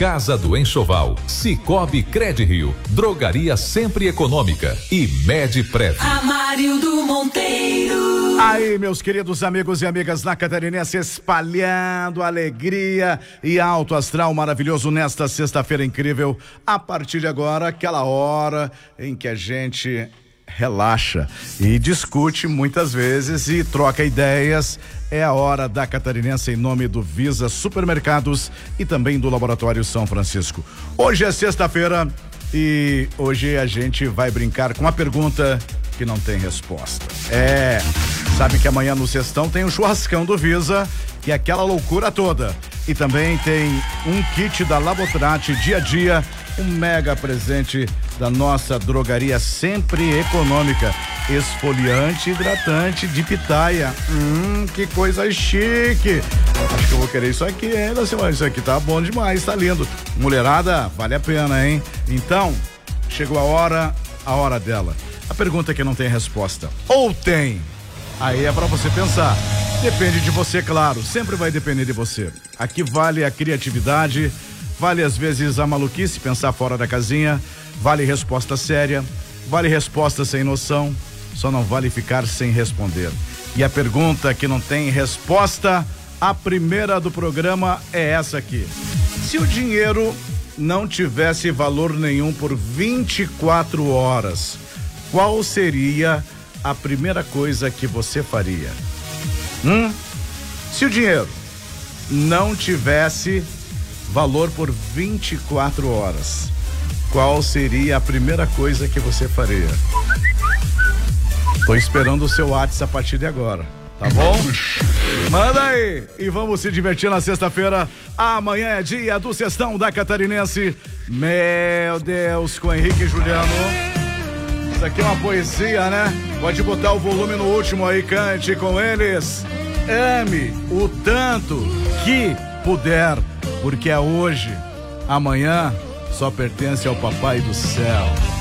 Casa do Enxoval, Cicobi Credirio, Drogaria Sempre Econômica e Medprev. Amarildo Monteiro. Aí, meus queridos amigos e amigas na Catarinense, espalhando alegria e alto astral maravilhoso nesta sexta-feira incrível. A partir de agora, aquela hora em que a gente relaxa e discute muitas vezes e troca ideias. É a hora da Catarinense em nome do Visa Supermercados e também do Laboratório São Francisco. Hoje é sexta-feira e hoje a gente vai brincar com a pergunta que não tem resposta. Sabe que amanhã no Sextão tem o churrascão do Visa, que é aquela loucura toda. E também tem um kit da Labotrate Dia a Dia, um mega presente da nossa drogaria Sempre Econômica. Esfoliante hidratante de pitaia. Que coisa chique. Acho que eu vou querer isso aqui ainda, senhor. Isso aqui tá bom demais, tá lindo. Mulherada, vale a pena, hein? Então, chegou a hora dela. A pergunta que não tem resposta. Ou tem? Aí é pra você pensar. Depende de você, claro. Sempre vai depender de você. Aqui vale a criatividade, vale às vezes a maluquice, pensar fora da casinha, vale resposta séria, vale resposta sem noção, só não vale ficar sem responder. E a pergunta que não tem resposta, a primeira do programa é essa aqui. Se o dinheiro não tivesse valor nenhum por 24 horas, qual seria a primeira coisa que você faria? Se o dinheiro não tivesse valor por 24 horas, qual seria a primeira coisa que você faria? Tô esperando o seu WhatsApp a partir de agora, tá bom? Manda aí e vamos se divertir na sexta-feira. Amanhã é dia do Sextão da Catarinense. Meu Deus, com Henrique e Juliano. Isso aqui é uma poesia, né? Pode botar o volume no último aí, cante com eles. Ame o tanto que puder, porque é hoje. Amanhã só pertence ao Papai do Céu.